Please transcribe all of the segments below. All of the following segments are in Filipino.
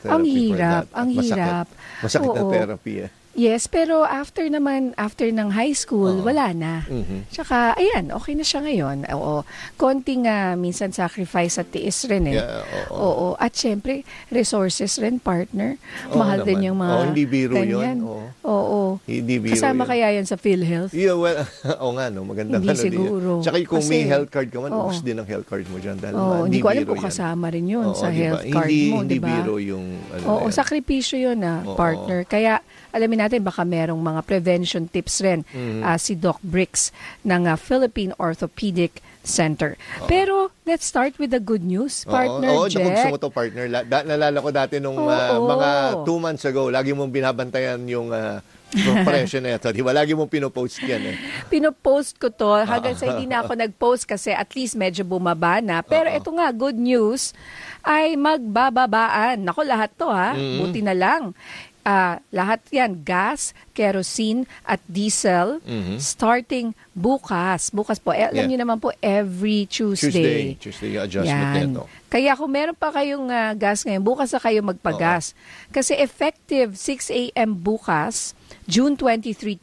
Ang therapy for hirap, that. ang At hirap. Masakit na Oo. therapy eh. Yes, pero after ng high school, wala na. Mhm. Tsaka, ayan, okay na siya ngayon. Oo. Konting minsan sacrifice at tiis rin eh. Yeah, oo. Oo. At syempre, resources rin, partner. Oo Mahal din naman. yung mga hindi biro ganyan. yun. Oo. Hindi biro Kasama yun. kaya yan sa PhilHealth? Yeah, well, oo nga, no? Maganda Hindi nga, no, siguro. Tsaka kung may Kasi, health card ka man, oo. ubus din ang health card mo dyan. Dahil Hindi ko alam biro kung yan. kasama rin yun Oo, sa diba? health card mo, Hindi di ba? biro yung Oo, sakripisyo yun Oo. partner. Kaya alamin natin baka merong mga prevention tips rin si Doc Bricks ng Philippine Orthopedic Center. Pero let's start with the good news, partner Oo, Jack. gusto mo to, partner. Nalala ko dati nung mga 2 months ago, lagi mong binabantayan yung presyo na ito. Di ba? Lagi mong pinopost yan eh. Pinopost ko to hanggang sa hindi na ako nag-post kasi at least medyo bumaba na. Pero ito nga, good news ay magbababaan. Nako, lahat to buti na lang. Lahat yan, gas, kerosene at diesel starting bukas. Bukas po. Alam niyo naman po, every Tuesday. Tuesday yung adjustment nito. Kaya kung meron pa kayong gas ngayon, bukas na kayo magpagas. Kasi effective 6 a.m. bukas, June 23,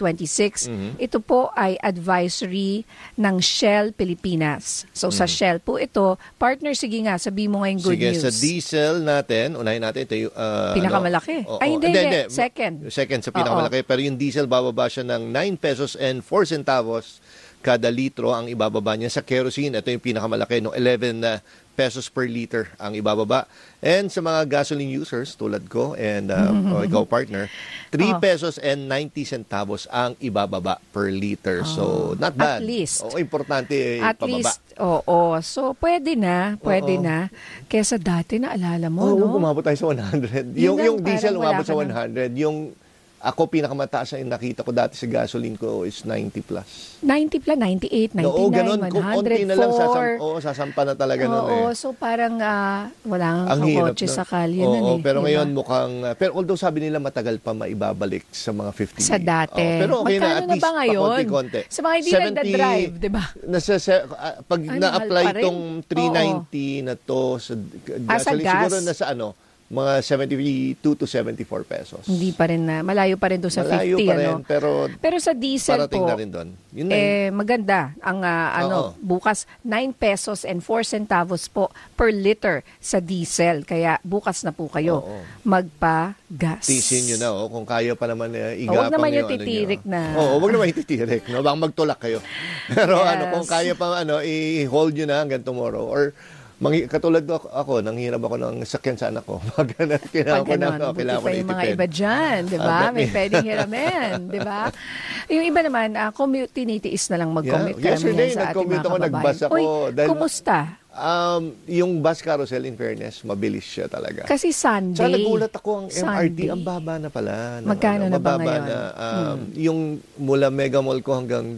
2026, ito po ay advisory ng Shell Pilipinas. So sa Shell po ito, partner, sige nga, sabi mo ngayong good news. Sige, sa diesel natin, unahin natin ito yung... pinakamalaki. Ay, hindi. Second. Second sa pinakamalaki. Pero yung diesel, bababa siya ng 9 pesos and 4 centavos kada litro ang ibababa niya. Sa kerosene, ito yung pinakamalaki, no? 11 pesos per liter ang ibababa. And sa mga gasoline users tulad ko and ikaw, partner, 3 pesos and 90 centavos ang ibababa per liter. So, not bad. At least. Importante At pababa. least, oo. So, pwede na. Kesa dati, naalala mo, no? Umabot tayo sa 100. Yun Yung lang, diesel, parang umabot sa wala ka 100. Yung ako, pinakamataas na nakita ko dati sa gasoline ko is 90 plus. 90 plus, 98, 99, Oo, ganun. 104. Kung onti na lang, sasampa na talaga nun eh. Oo, so parang wala Ang kang hirap kotse na. sa kalye nun Oo, eh. pero diba? ngayon mukhang... Pero although sabi nila matagal pa maibabalik sa mga 50. Sa dati. Pero okay Magkano na, at na least ba ngayon? pakonti-konti. Sa mga hindi nagda-drive, di ba? Pag Ay, na-apply mahal pa rin. itong 390 na to sa sa gasoline, gas. siguro nasa mga 72 to 74 pesos. Hindi pa rin na. Malayo pa rin doon sa Malayo 50. pa rin, pero sa diesel parating po, na rin doon. Yun na yun. maganda. Ang bukas, 9 pesos and 4 centavos po per liter sa diesel. Kaya bukas na po kayo magpa-gas. Tisin nyo na, kung kaya pa naman igapang Huwag naman yung ano titirik nyo. na. Huwag naman yung titirik. No? Baka magtulak kayo. Pero Yes. kung kaya pa i-hold nyo na hanggang tomorrow. Or katulad ako, nanghirap ako ng sakyan sa anak ko. Kailangan ko na Buti pa yung mga iba dyan, di ba? May pwedeng hiramin, di ba? Yung iba naman, tinitiis na lang mag-commute Yesterday, sa ating mga nag-commute ako, nag-bus kababayan. ako. Uy, kumusta? Yung bus carousel, in fairness, mabilis siya talaga. Kasi Sunday. Saka nagulat ako, ang MRT, Sunday. ang baba na pala. Magkano na ba ngayon? Yung mula Mega Mall ko hanggang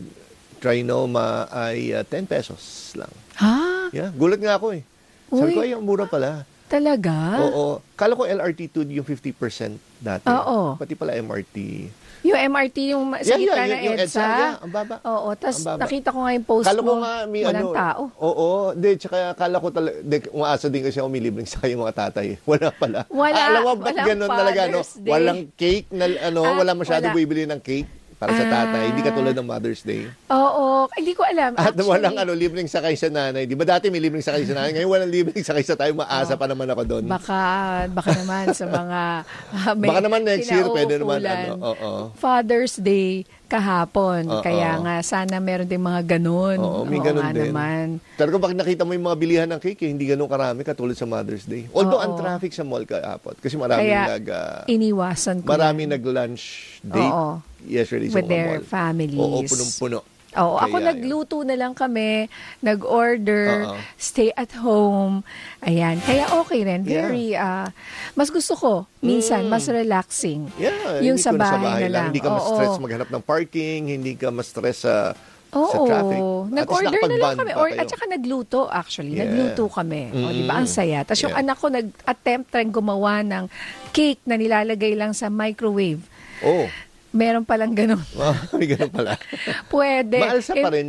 Trinoma ay 10 pesos lang. Ha? Yeah, gulat nga ako eh. Sabi ko, ay, ang mura pala. Talaga? Oo. Kala ko LRT2 yung 50% dati. Oo. Pati pala MRT. Yung MRT, yung sa gitna ng yung EDSA. ang baba. Oo, tapos Ang baba. nakita ko nga yung post Kala ko mo, nga, walang tao. Oo. Hindi, tsaka kala ko talaga, umaasa din kasi ako may libreng sa yung mga tatay. Wala pala. Wala. Alam mo, ba't Walang ganun talaga, Father's Day. Walang cake, wala masyado wala. bibili ng cake para sa tatay. Hindi katulad ng Mother's Day. Oo, hindi ko alam. At Actually, walang libreng sakay sa nanay. Di ba dati may libreng sakay sa nanay? Ngayon walang libreng sakay sa tayo. Maasa pa naman ako doon. Baka naman sa mga may Baka naman next year pwede naman. kinauukulan. Father's Day kahapon. Kaya nga, sana meron din mga ganun. Oo, may ganun nga din. naman. Pero bakit nakita mo yung mga bilihan ng cake, hindi ganun karami katulad sa Mother's Day. Although, ang traffic sa mall kahapon. Kasi maraming iniwasan ko maraming yan. nag-lunch date yesterday sa with mga their mall. families. Oo, punong-puno. Oo, ako Kaya, nagluto na lang kami, nag-order, stay at home. Ayan, kaya okay rin. Very, mas gusto ko, minsan, mas relaxing. Yeah, yung hindi sa ko bahay na lang. Hindi ka ma-stress maghanap ng parking, hindi ka ma-stress sa traffic. Nag-order na lang kami. Pa kayo. At saka nagluto, actually. Yeah. Nagluto kami. O, di ba? Ang saya. Tapos yung anak ko nag-attempt rin gumawa ng cake na nilalagay lang sa microwave. Oh. Meron palang ganun. May ganun pala. Pwede. Maalsa pa rin siya?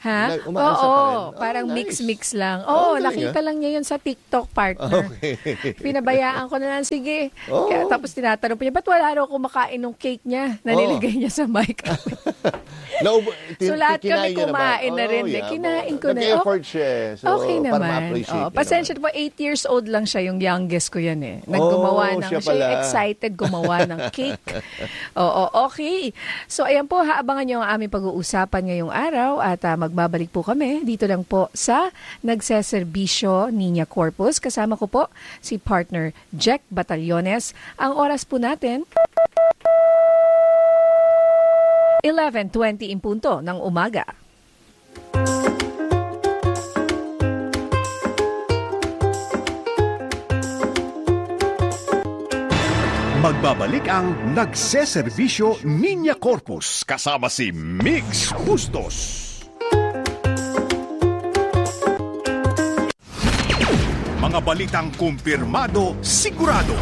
Ha? Umaasa pa rin. Parang Nice. mix-mix lang. Galing, Nakita lang niya yun sa TikTok, partner. Okay. Pinabayaan ko na lang, sige. Oo. Kaya, tapos tinatanong pa niya, ba't wala raw kumakain ng cake niya? Nalilagay niya sa mic. So lahat kami kumain na rin. Kinain ko na. Nag-effort siya eh. So, Okay para naman. ma-appreciate niya Pasensya naman. po, 8 years old lang siya, yung youngest ko yan eh. Naggumawa siya siya pala. excited gumawa ng cake. Okay. So ayan po, haabangan niyo ang aming pag-uusapan ngayong araw at magbabalik po kami dito lang po sa Nagseserbisyo Niña Corpus. Kasama ko po si partner Jack Batallones. Ang oras po natin 11:20 in punto ng umaga. Magbabalik ang Nagseserbisyo Niña Corpus kasama si Migs Bustos. Mga balitang kumpirmado, sigurado,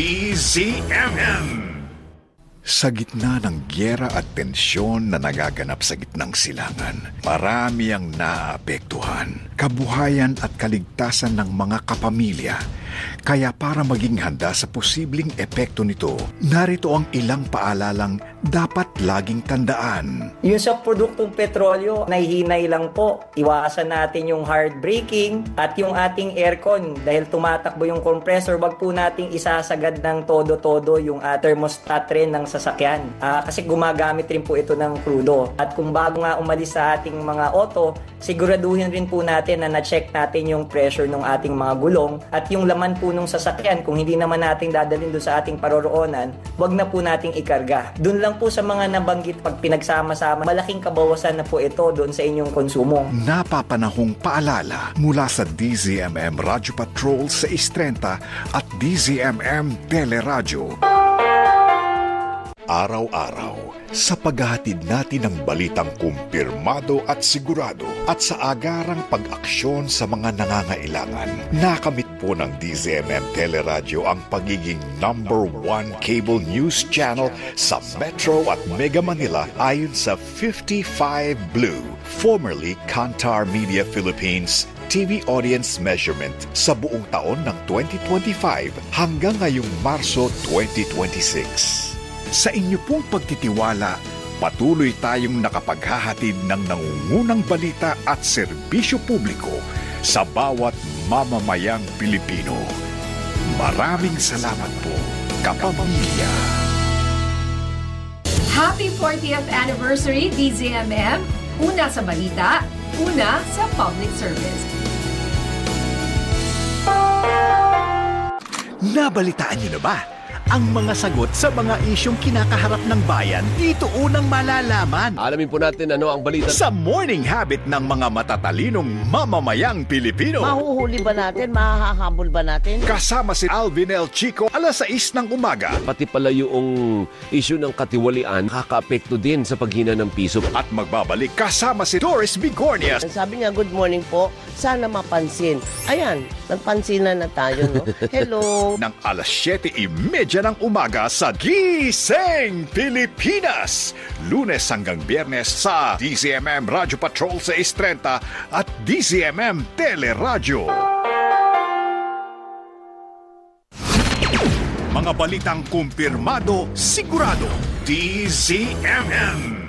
DZMM. Sa gitna ng gyera at tensyon na nagaganap sa gitnang silangan, marami ang naapektuhan, kabuhayan at kaligtasan ng mga kapamilya. Kaya para maging handa sa posibleng epekto nito, narito ang ilang paalalang dapat laging tandaan. Yung sa produktong petrolyo, nahihinay lang po. Iwasan natin yung hard braking at yung ating aircon. Dahil tumatakbo yung compressor, wag po nating isasagad ng todo-todo yung thermostat rin ng sasakyan. Kasi gumagamit rin po ito ng krudo. At kung bago nga umalis sa ating mga auto, siguraduhin rin po natin na na-check natin yung pressure ng ating mga gulong at yung laman po nung sasakyan. Kung hindi naman natin dadalhin doon sa ating paroroonan, wag na po nating ikarga. Doon lang po sa mga nabanggit, pag pinagsama-sama, malaking kabawasan na po ito doon sa inyong konsumo. Napapanahong paalala mula sa DZMM Radio Patrol sa 630 at DZMM Teleradyo. Araw-araw, sa paghahatid natin ng balitang kumpirmado at sigurado at sa agarang pag-aksyon sa mga nangangailangan, nakamit po ng DZMM Teleradyo ang pagiging #1 cable news channel sa Metro at Mega Manila ayon sa 55 Blue, formerly Kantar Media Philippines TV audience measurement sa buong taon ng 2025 hanggang ngayong Marso 2026. Sa inyo pong pagtitiwala, patuloy tayong nakapaghahatid ng nangungunang balita at serbisyo publiko sa bawat mamamayang Pilipino. Maraming salamat po, kapamilya. Happy 40th anniversary, DZMM. Una sa balita, una sa public service. Nabalitaan niyo na ba? Ang mga sagot sa mga isyong kinakaharap ng bayan, dito unang malalaman. Alamin po natin ano ang balita Sa morning habit ng mga matatalinong mamamayang Pilipino. Mahuhuli ba natin? Mahahabol ba natin? Kasama si Alvin L. Chico, alas 6 ng umaga. pati pala yung issue ng katiwalian kakaapekto din sa paghina ng piso. At magbabalik kasama si Doris Bigornia. Sabi niya, good morning po. Sana mapansin. Ayan, nagpansinan na tayo, no? Hello. Ng alas 7:30 ng umaga sa Gising Pilipinas. Lunes hanggang Biyernes sa DZMM Radio Patrol sa 630 at DZMM Teleradyo. Mga balitang kumpirmado, sigurado, DZMM.